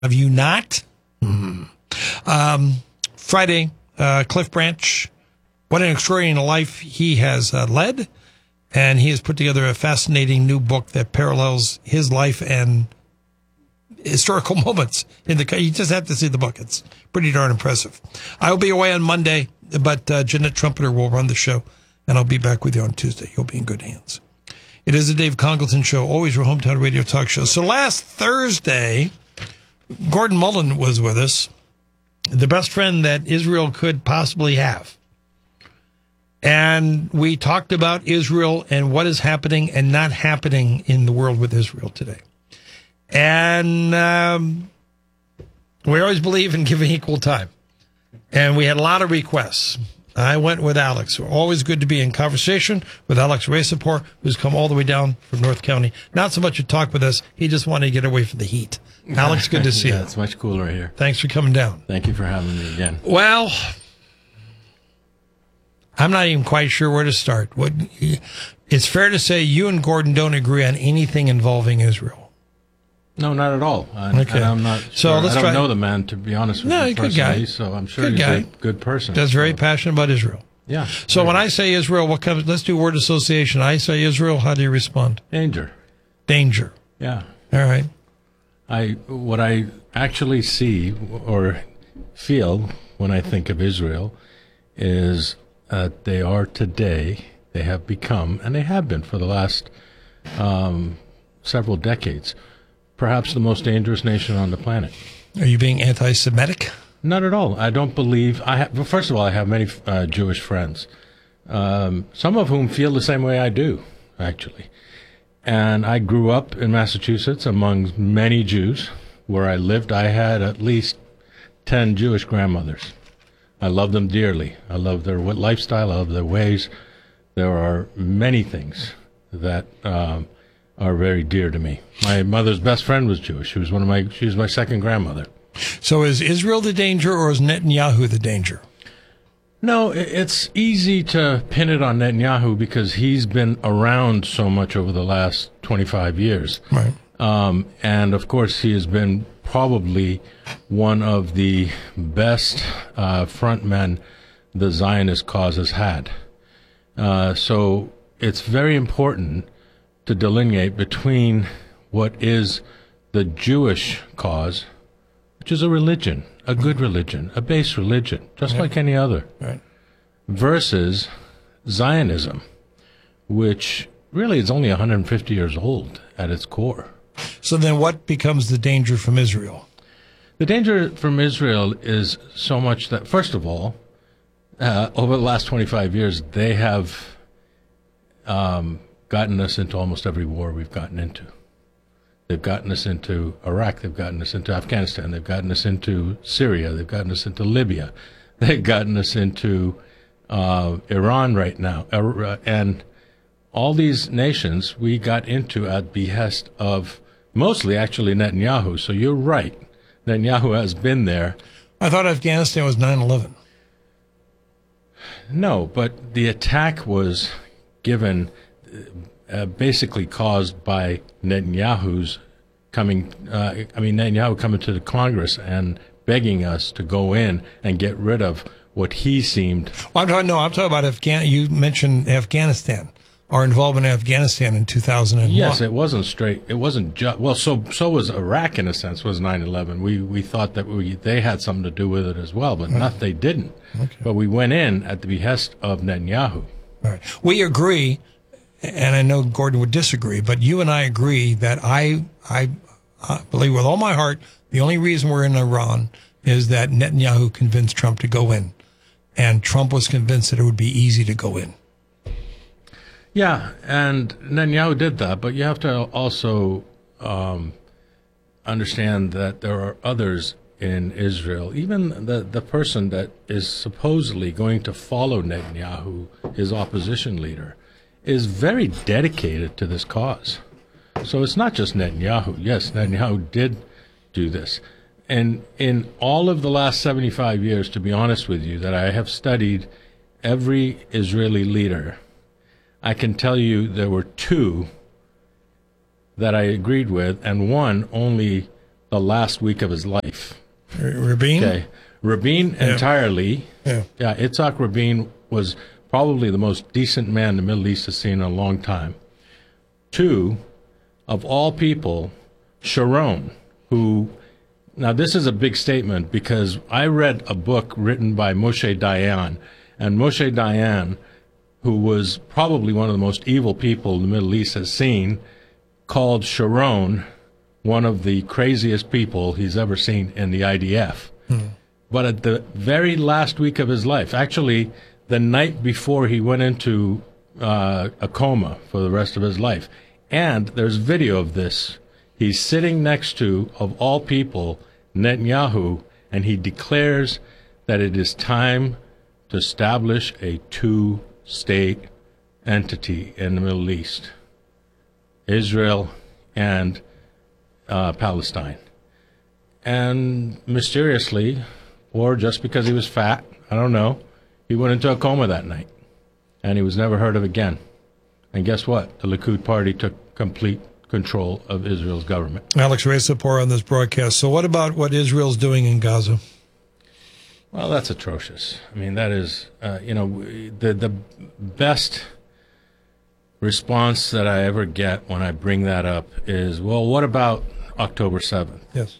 Have you not? Friday, Cliff Branch. What an extraordinary life he has led. And he has put together a fascinating new book that parallels his life and historical moments in the. You just have to see the book. It's pretty darn impressive. I will be away on Monday, but Jeanette Trumpeter will run the show, and I'll be back with you on Tuesday. You'll be in good hands. It is the Dave Congleton Show, always your hometown radio talk show. So last Thursday, Gordon Mullen was with us, the best friend that Israel could possibly have. And we talked about Israel and what is happening and not happening in the world with Israel today. And we always believe in giving equal time. And we had a lot of requests. I went with Alex. Always good to be in conversation with Alex Resapor, who's come all the way down from North County. Not so much to talk with us. He just wanted to get away from the heat. Alex, good to see you. It's much cooler here. Thanks for coming down. Thank you for having me again. Well, I'm not even quite sure where to start. It's fair to say you and Gordon don't agree on anything involving Israel. No, not at all. Okay. And I'm not. So sure. let's I don't try. know the man, to be honest with you. No, good guy. So I'm sure Good he's guy. a good person. That's very passionate about Israel. Yeah. So when I say Israel, what comes? Let's do word association. I say Israel. How do you respond? Danger. Danger. Yeah. All right. What I actually see or feel when I think of Israel is they are today. They have become, and they have been for the last several decades, perhaps the most dangerous nation on the planet. Are you being anti-Semitic? Not at all. I don't believe. Well, first of all, I have many Jewish friends, some of whom feel the same way I do, actually. And I grew up in Massachusetts among many Jews. Where I lived, I had at least 10 Jewish grandmothers. I love them dearly. I love their lifestyle. I love their ways. There are many things that are very dear to me. My mother's best friend was Jewish. She was my second grandmother. So is Israel the danger or is Netanyahu the danger? No, it's easy to pin it on Netanyahu because he's been around so much over the last 25 years. Right. And, of course, he has been probably one of the best frontmen the Zionist cause has had. So it's very important to delineate between what is the Jewish cause, which is a religion, a good religion, a base religion, just like any other, versus Zionism, which really is only 150 years old at its core. So then what becomes the danger from Israel? The danger from Israel is so much that, first of all, over the last 25 years, they have gotten us into almost every war we've gotten into. They've gotten us into Iraq. They've gotten us into Afghanistan. They've gotten us into Syria. They've gotten us into Libya. They've gotten us into Iran right now. And all these nations we got into at behest of mostly actually Netanyahu. So you're right. Netanyahu has been there. I thought Afghanistan was 9/11. No, but the attack was given basically caused by Netanyahu's Netanyahu coming to the Congress and begging us to go in and get rid of what he seemed. Well, I'm talking about Afghanistan. You mentioned Afghanistan, our involvement in Afghanistan in 2001. Yes, it wasn't straight. It wasn't just. Well, so was Iraq in a sense. Was 9/11. We thought that they had something to do with it as well, but not they didn't. Okay. But we went in at the behest of Netanyahu. All right. We agree, and I know Gordon would disagree, but you and I agree that I believe with all my heart the only reason we're in Iran is that Netanyahu convinced Trump to go in, and Trump was convinced that it would be easy to go in. Yeah, and Netanyahu did that, but you have to also understand that there are others in Israel. Even the person that is supposedly going to follow Netanyahu, his opposition leader, is very dedicated to this cause. So it's not just Netanyahu. Yes, Netanyahu did do this. And in all of the last 75 years, to be honest with you, that I have studied every Israeli leader, I can tell you there were two that I agreed with, and one only the last week of his life. Rabin? Okay. Rabin entirely. Yeah. Yeah, Itzhak Rabin was probably the most decent man the Middle East has seen in a long time. 2, of all people, Sharon, who, now this is a big statement because I read a book written by Moshe Dayan, and Moshe Dayan, who was probably one of the most evil people the Middle East has seen, called Sharon one of the craziest people he's ever seen in the IDF. But at the very last week of his life, actually the night before he went into a coma for the rest of his life, and there's video of this, he's sitting next to, of all people, Netanyahu, and he declares that it is time to establish a two-state entity in the Middle East, Israel and Palestine. And mysteriously, or just because he was fat, I don't know, he went into a coma that night, and he was never heard of again. And guess what? The Likud party took complete control of Israel's government. Alex Raisapor on this broadcast. So what about what Israel's doing in Gaza? Well, that's atrocious. I mean, that is, the best response that I ever get when I bring that up is, well, what about October 7th? Yes.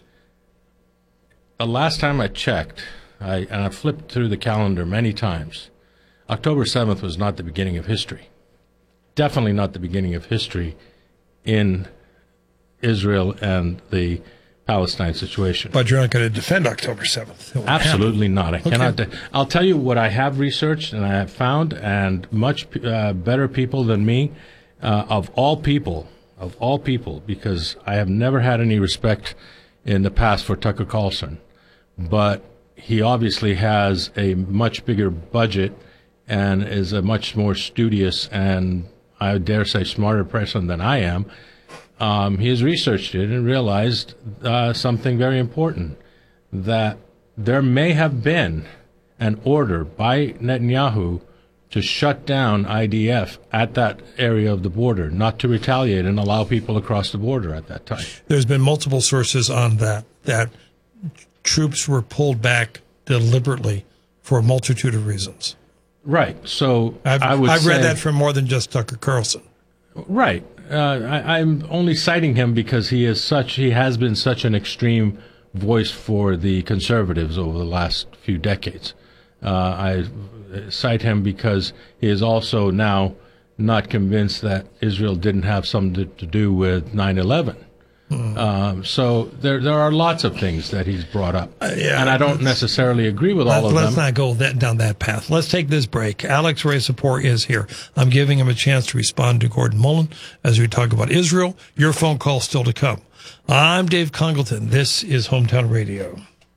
The last time I checked, and I flipped through the calendar many times, October 7th was not the beginning of history. Definitely not the beginning of history in Israel and the Palestine situation. But you're not going to defend October 7th. Absolutely not. I cannot. I'll tell you what I have researched and I have found, and much better people than me, of all people, because I have never had any respect in the past for Tucker Carlson, but he obviously has a much bigger budget and is a much more studious and, I dare say, smarter person than I am. He has researched it and realized something very important, that there may have been an order by Netanyahu to shut down IDF at that area of the border, not to retaliate and allow people across the border at that time. There's been multiple sources on that troops were pulled back deliberately for a multitude of reasons. Right. So I've read that from more than just Tucker Carlson. Right. I'm only citing him because he has been such an extreme voice for the conservatives over the last few decades. I cite him because he is also now not convinced that Israel didn't have something to do with 9/11. So there are lots of things that he's brought up, and I don't necessarily agree with all of them. Let's not go down that path. Let's take this break. Alex Raisapor is here. I'm giving him a chance to respond to Gordon Mullen as we talk about Israel. Your phone call still to come. I'm Dave Congleton. This is Hometown Radio.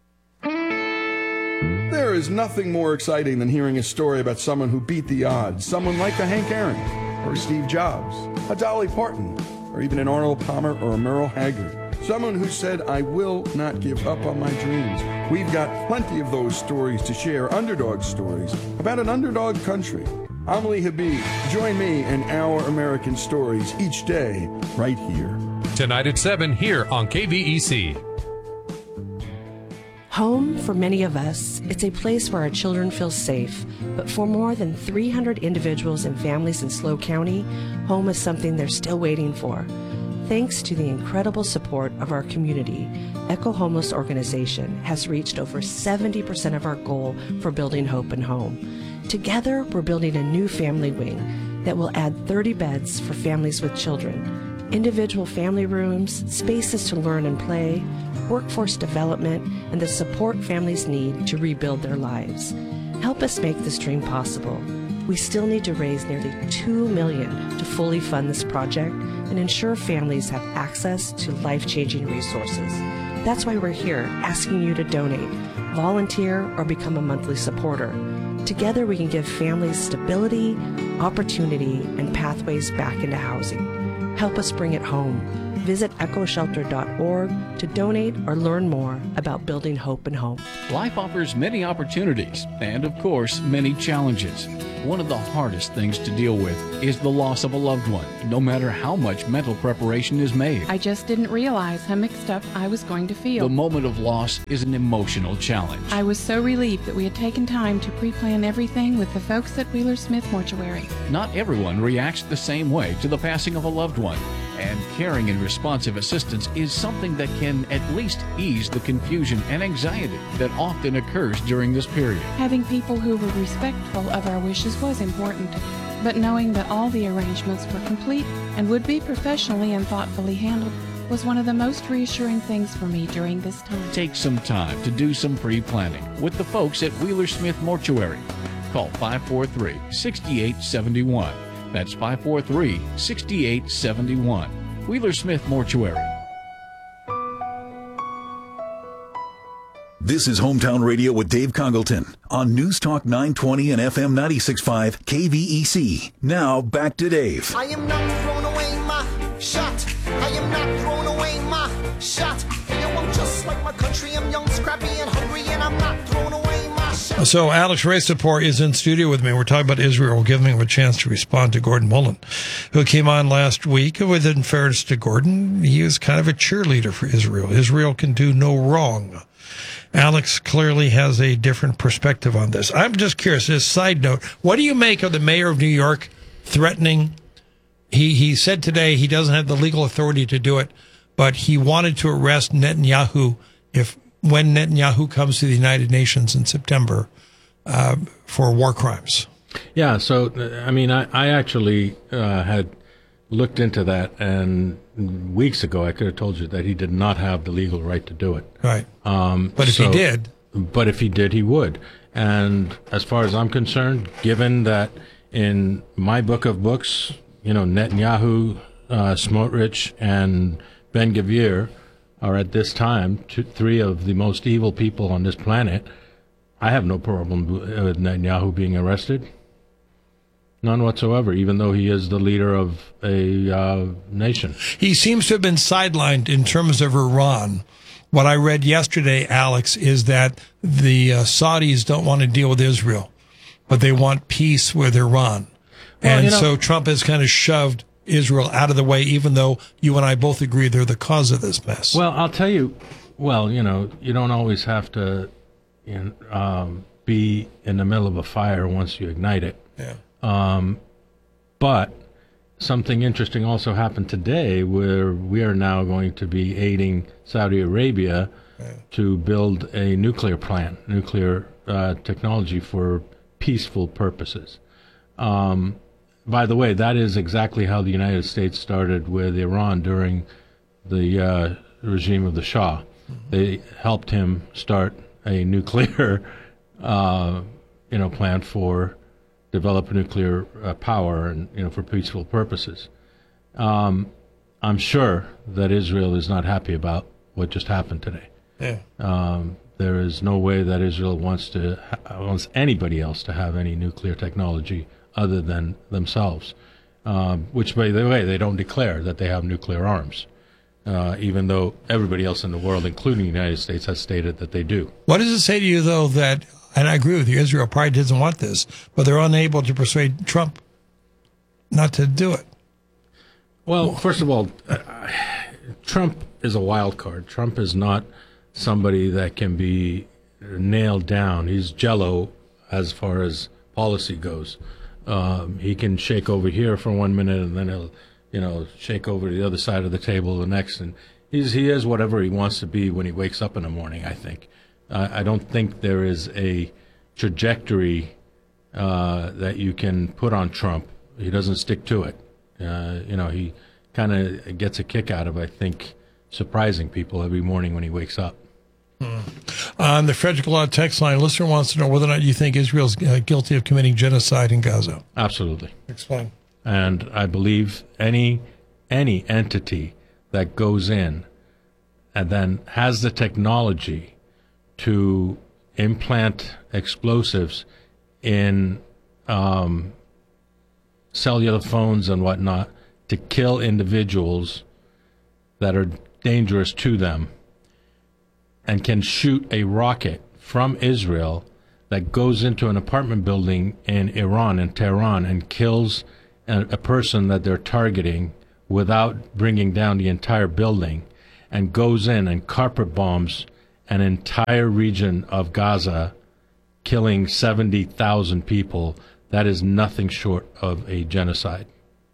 There is nothing more exciting than hearing a story about someone who beat the odds. Someone like a Hank Aaron, or a Steve Jobs, a Dolly Parton, or even an Arnold Palmer or a Merle Haggard. Someone who said, I will not give up on my dreams. We've got plenty of those stories to share, underdog stories, about an underdog country. I'm Lee Habib. Join me in Our American Stories each day, right here. Tonight at 7 here on KVEC. Home, for many of us, it's a place where our children feel safe. But for more than 300 individuals and families in SLO County, home is something they're still waiting for. Thanks to the incredible support of our community, Echo Homeless Organization has reached over 70% of our goal for building hope and home. Together, we're building a new family wing that will add 30 beds for families with children, individual family rooms, spaces to learn and play, workforce development, and the support families need to rebuild their lives. Help us make this dream possible. We still need to raise nearly $2 million to fully fund this project and ensure families have access to life-changing resources. That's why we're here, asking you to donate, volunteer, or become a monthly supporter. Together we can give families stability, opportunity, and pathways back into housing. Help us bring it home. Visit echoshelter.org to donate or learn more about building hope and home. Life offers many opportunities and, of course, many challenges. One of the hardest things to deal with is the loss of a loved one, no matter how much mental preparation is made. I just didn't realize how mixed up I was going to feel. The moment of loss is an emotional challenge. I was so relieved that we had taken time to pre-plan everything with the folks at Wheeler Smith Mortuary. Not everyone reacts the same way to the passing of a loved one, and caring and responsive assistance is something that can at least ease the confusion and anxiety that often occurs during this period. Having people who were respectful of our wishes was important, but knowing that all the arrangements were complete and would be professionally and thoughtfully handled was one of the most reassuring things for me during this time. Take some time to do some pre-planning with the folks at Wheeler Smith Mortuary. Call 543-6871. That's 543-6871. Wheeler Smith Mortuary. This is Hometown Radio with Dave Congleton on News Talk 920 and FM 96.5 KVEC. Now back to Dave. I am not throwing away my shot. I am not throwing away my shot. Hey, yo, I'm just like my country. I'm young, scrappy, and hungry, and I'm not throwing away my shot. So Alex Racaport is in studio with me. We're talking about Israel. We'll give him a chance to respond to Gordon Mullen, who came on last week. In fairness to Gordon, he was kind of a cheerleader for Israel. Israel can do no wrong. Alex clearly has a different perspective on this. I'm just curious, as a side note, what do you make of the mayor of New York threatening? He said today he doesn't have the legal authority to do it, but he wanted to arrest Netanyahu when Netanyahu comes to the United Nations in September for war crimes. Yeah, so, I mean, I actually had looked into that, and weeks ago I could have told you that he did not have the legal right to do it. Right. But if he did. But if he did, he would. And as far as I'm concerned, given that in my book of books, Netanyahu, Smotrich, and Ben-Gvir are at this time three of the most evil people on this planet, I have no problem with Netanyahu being arrested. None whatsoever, even though he is the leader of a nation. He seems to have been sidelined in terms of Iran. What I read yesterday, Alex, is that the Saudis don't want to deal with Israel, but they want peace with Iran. Well, so Trump has kind of shoved Israel out of the way, even though you and I both agree they're the cause of this mess. Well, I'll tell you, you don't always have to be in the middle of a fire once you ignite it. Yeah. But something interesting also happened today where we are now going to be aiding Saudi Arabia to build a nuclear plant, nuclear technology for peaceful purposes. By the way, that is exactly how the United States started with Iran during the regime of the Shah. They helped him start a nuclear plant for develop nuclear power and for peaceful purposes. I'm sure that Israel is not happy about what just happened today. Yeah. There is no way that Israel wants anybody else to have any nuclear technology other than themselves, which, by the way, they don't declare that they have nuclear arms, even though everybody else in the world, including the United States, has stated that they do. What does it say to you, though, that, and I agree with you, Israel probably doesn't want this, but they're unable to persuade Trump not to do it? Well, first of all, Trump is a wild card. Trump is not somebody that can be nailed down. He's Jell-O as far as policy goes. He can shake over here for 1 minute, and then he'll, shake over to the other side of the table the next. And he is whatever he wants to be when he wakes up in the morning, I think. I don't think there is a trajectory that you can put on Trump. He doesn't stick to it. He kind of gets a kick out of, I think, surprising people every morning when he wakes up. On the Frederick Law text line, listener wants to know whether or not you think Israel's guilty of committing genocide in Gaza. Absolutely. Explain. And I believe any entity that goes in and then has the technology to implant explosives in cellular phones and whatnot to kill individuals that are dangerous to them and can shoot a rocket from Israel that goes into an apartment building in Iran, in Tehran, and kills a person that they're targeting without bringing down the entire building, and goes in and carpet bombs an entire region of Gaza, killing 70,000 people, that is nothing short of a genocide.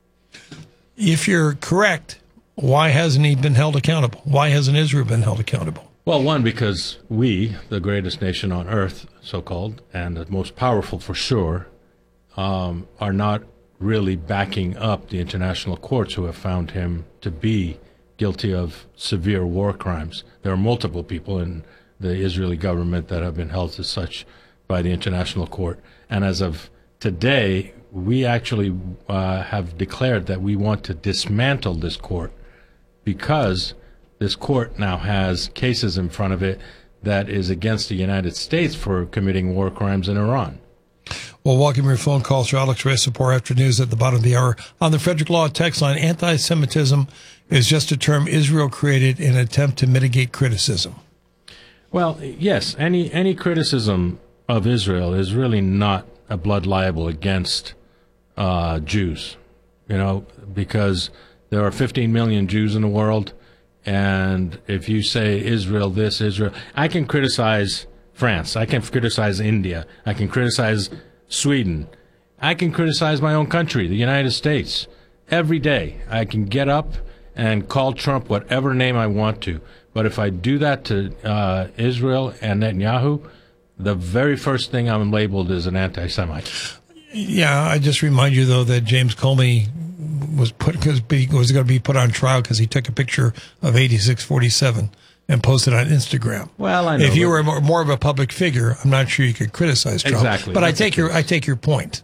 If you're correct, why hasn't he been held accountable? Why hasn't Israel been held accountable? Well, one, because we, the greatest nation on earth, so-called, and the most powerful for sure, are not really backing up the international courts who have found him to be guilty of severe war crimes. There are multiple people in the Israeli government that have been held as such by the international court. And as of today, we actually have declared that we want to dismantle this court, because this court now has cases in front of it that is against the United States for committing war crimes in Iran. Well, welcome your phone calls to Alex Reyes Support after news at the bottom of the hour. On the Frederick Law text line, anti-Semitism is just a term Israel created in an attempt to mitigate criticism. Well, yes, any criticism of Israel is really not a blood libel against Jews, because there are 15 million Jews in the world. And if you say Israel this, Israel, I can criticize France, I can criticize India, I can criticize Sweden, I can criticize my own country, the United States, every day. I can get up and call Trump whatever name I want to. But if I do that to Israel and Netanyahu, the very first thing I'm labeled as an anti-Semite. Yeah, I just remind you, though, that James Comey was going to be put on trial because he took a picture of 8647 and posted on Instagram. Well, I know. If you were more of a public figure, I'm not sure you could criticize Trump. Exactly. But I take your point.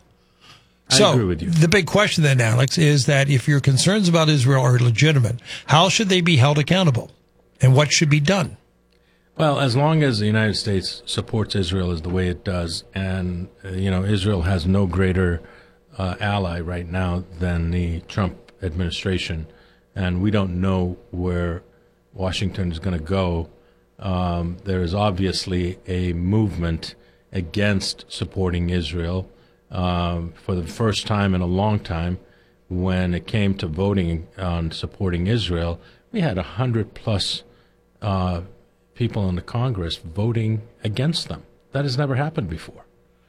I agree with you. The big question then, Alex, is that if your concerns about Israel are legitimate, how should they be held accountable? And what should be done? Well, as long as the United States supports Israel as the way it does, and, Israel has no greater ally right now than the Trump administration, and we don't know where Washington is going to go. There is obviously a movement against supporting Israel for the first time in a long time. When it came to voting on supporting Israel, we had 100+ people in the Congress voting against them. That has never happened before.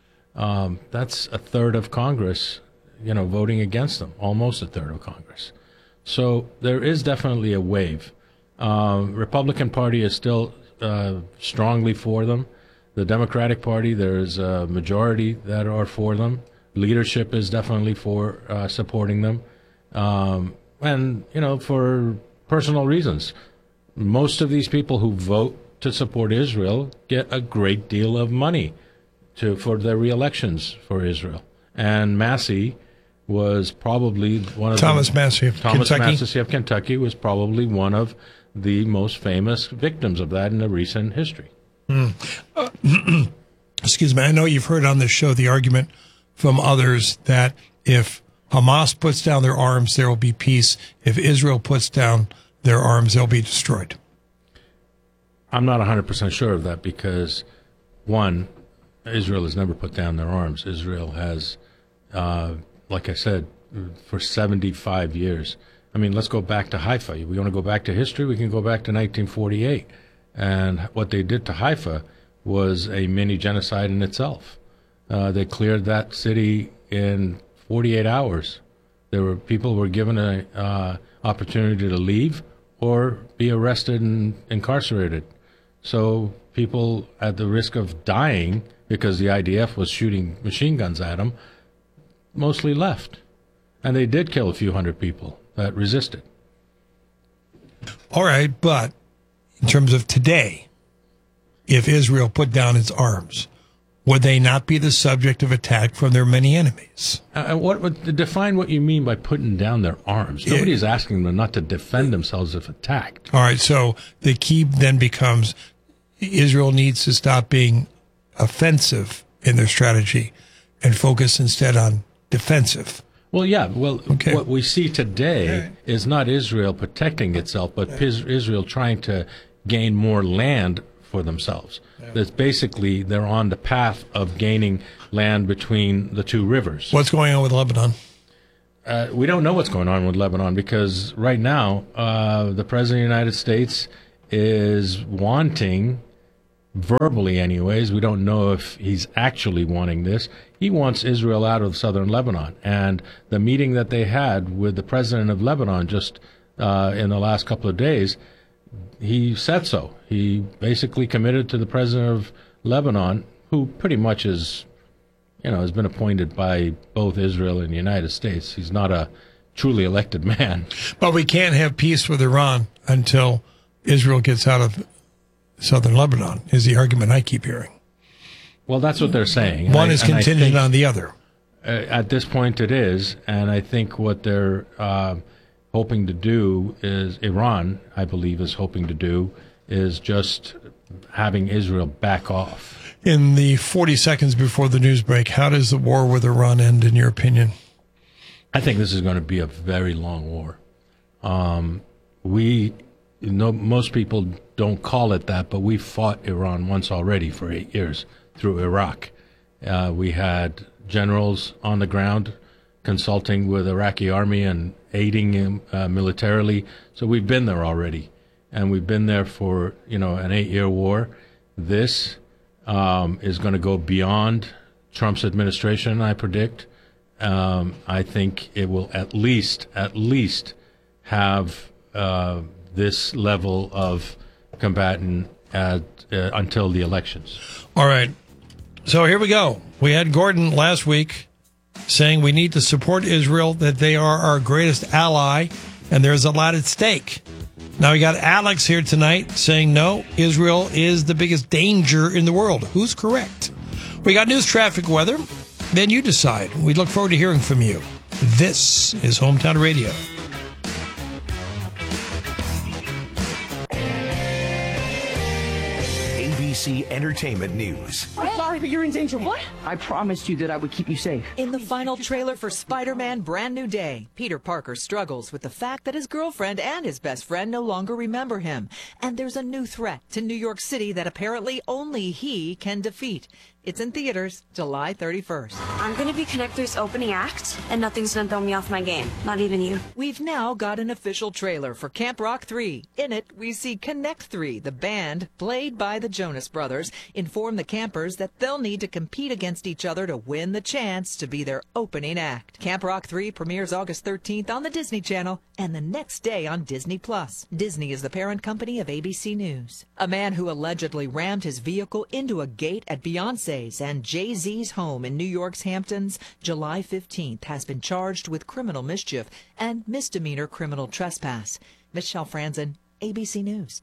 That's a third of Congress, voting against them, almost a third of Congress. So there is definitely a wave. Republican Party is still strongly for them. The Democratic Party, there's a majority that are for them. Leadership is definitely for supporting them. And, for personal reasons. Most of these people who vote to support Israel get a great deal of money for their re-elections for Israel. And Massey was probably one of Thomas Massey of Kentucky was probably one of the most famous victims of that in the recent history. Excuse me. I know you've heard on this show the argument from others that if Hamas puts down their arms, there will be peace. If Israel puts down their arms, they'll be destroyed. I'm not 100% sure of that because, one, Israel has never put down their arms. Israel has, like I said, for 75 years. I mean, let's go back to Haifa. We want to go back to history? We can go back to 1948. And what they did to Haifa was a mini genocide in itself. They cleared that city in 48 hours. People were given an opportunity to leave or be arrested and incarcerated. So people at the risk of dying because the IDF was shooting machine guns at them mostly left. And they did kill a few hundred people that resisted. All right, but in terms of today, if Israel put down its arms, would they not be the subject of attack from their many enemies? Define what you mean by putting down their arms. Nobody is asking them not to defend themselves if attacked. All right, so the key then becomes Israel needs to stop being offensive in their strategy and focus instead on defensive. Well, yeah. Well, what we see today is not Israel protecting itself, but Israel trying to gain more land for themselves. That's basically, they're on the path of gaining land between the two rivers. What's going on with Lebanon? We don't know what's going on with Lebanon because right now the President of the United States is wanting, verbally anyways, we don't know if he's actually wanting this, he wants Israel out of southern Lebanon. And the meeting that they had with the president of Lebanon just in the last couple of days, he said so. He basically committed to the president of Lebanon, who pretty much is, has been appointed by both Israel and the United States. He's not a truly elected man. But we can't have peace with Iran until Israel gets out of southern Lebanon, is the argument I keep hearing. Well, that's what they're saying. One is contingent on the other. At this point it is, and I think what they're hoping to do is, Iran, I believe, is hoping to do, is just having Israel back off. In the 40 seconds before the news break, how does the war with Iran end, in your opinion? I think this is going to be a very long war. Most people don't call it that, but we fought Iran once already for 8 years through Iraq. We had generals on the ground consulting with Iraqi army and aiding him militarily. So we've been there already, and we've been there for an 8-year war. This is going to go beyond Trump's administration, I predict. I think it will at least have this level of combatant until the elections. All right. So here we go. We had Gordon last week saying we need to support Israel, that they are our greatest ally, and there's a lot at stake. Now we got Alex here tonight saying no, Israel is the biggest danger in the world. Who's correct? We got news, traffic, weather. Then you decide. We look forward to hearing from you. This is Hometown Radio. ABC Entertainment News. I'm sorry, but you're in danger. What? I promised you that I would keep you safe. In the final trailer for Spider-Man Brand New Day, Peter Parker struggles with the fact that his girlfriend and his best friend no longer remember him. And there's a new threat to New York City that apparently only he can defeat. It's in theaters July 31st. I'm going to be Connect 3's opening act, and nothing's going to throw me off my game. Not even you. We've now got an official trailer for Camp Rock 3. In it, we see Connect 3, the band, played by the Jonas Brothers, inform the campers that they'll need to compete against each other to win the chance to be their opening act. Camp Rock 3 premieres August 13th on the Disney Channel and the next day on Disney+. Disney is the parent company of ABC News. A man who allegedly rammed his vehicle into a gate at Beyoncé's and Jay-Z's home in New York's Hamptons, July 15th, has been charged with criminal mischief and misdemeanor criminal trespass. Michelle Franzen, ABC News.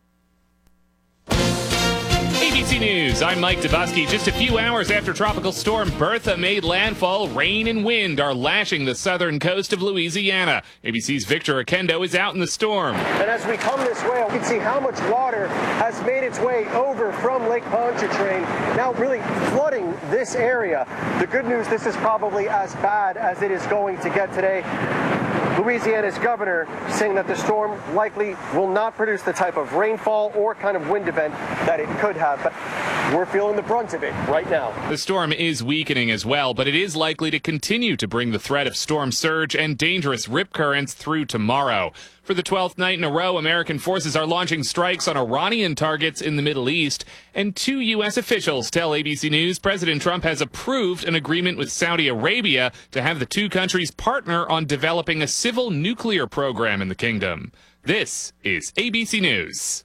ABC News, I'm Mike Dabusky. Just a few hours after Tropical Storm Bertha made landfall, rain and wind are lashing the southern coast of Louisiana. ABC's Victor Oquendo is out in the storm. And as we come this way, we can see how much water has made its way over from Lake Pontchartrain, now really flooding this area. The good news, this is probably as bad as it is going to get today. Louisiana's governor saying that the storm likely will not produce the type of rainfall or kind of wind event that it could have, but we're feeling the brunt of it right now. The storm is weakening as well, but it is likely to continue to bring the threat of storm surge and dangerous rip currents through tomorrow. For the 12th night in a row, American forces are launching strikes on Iranian targets in the Middle East. And 2 U.S. officials tell ABC News President Trump has approved an agreement with Saudi Arabia to have the two countries partner on developing a civil nuclear program in the kingdom. This is ABC News.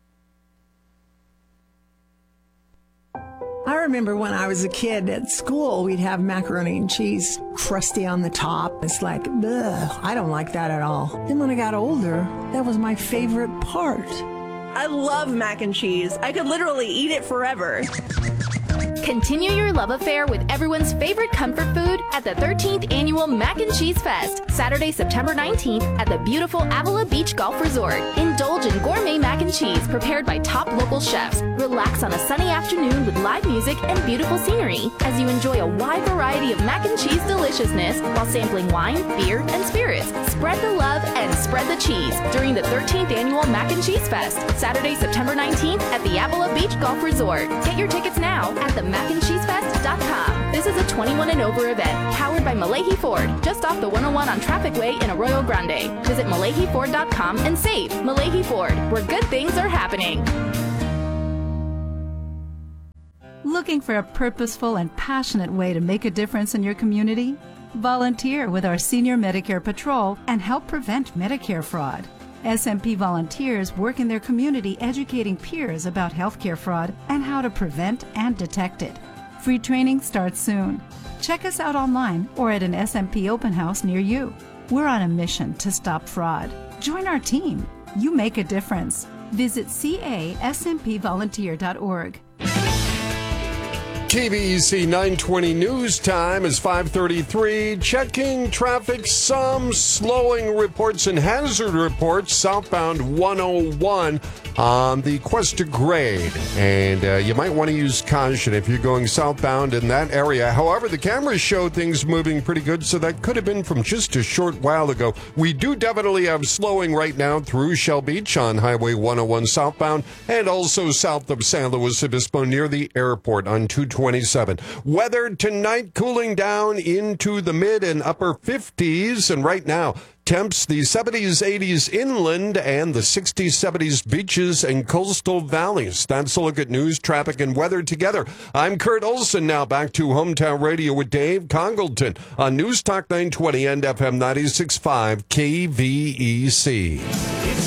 I remember when I was a kid at school, we'd have macaroni and cheese crusty on the top. It's like, ugh, I don't like that at all. Then when I got older, that was my favorite part. I love mac and cheese. I could literally eat it forever. Continue your love affair with everyone's favorite comfort food at the 13th Annual Mac and Cheese Fest, Saturday, September 19th at the beautiful Avila Beach Golf Resort. Indulge in gourmet mac and cheese prepared by top local chefs. Relax on a sunny afternoon with live music and beautiful scenery as you enjoy a wide variety of mac and cheese deliciousness while sampling wine, beer, and spirits. Spread the love and spread the cheese during the 13th Annual Mac and Cheese Fest, Saturday, September 19th at the Avila Beach Golf Resort. Get your tickets now at themacandcheesefest.com. This is a 21 and over event, powered by Malahi Ford, just off the 101 on Traffic Way in Arroyo Grande. Visit MalahiFord.com and save. Malahi Ford, where good things are happening. Looking for a purposeful and passionate way to make a difference in your community? Volunteer with our Senior Medicare Patrol and help prevent Medicare fraud. SMP volunteers work in their community educating peers about healthcare fraud and how to prevent and detect it. Free training starts soon. Check us out online or at an SMP open house near you. We're on a mission to stop fraud. Join our team. You make a difference. Visit caSMPvolunteer.org. KVEC 920 news time is 5:33. Checking traffic, some slowing reports and hazard reports southbound 101 on the Cuesta grade. And you might want to use caution if you're going southbound in that area. However, the cameras show things moving pretty good, so that could have been from just a short while ago. We do definitely have slowing right now through Shell Beach on Highway 101 southbound and also south of San Luis Obispo near the airport on 227. Weather tonight cooling down into the mid and upper 50s, and right now temps the 70s, 80s inland and the 60s, 70s beaches and coastal valleys. That's a look at news, traffic, and weather together. I'm Kurt Olson. Now back to Hometown Radio with Dave Congleton on News Talk 920 and FM 96.5 KVEC.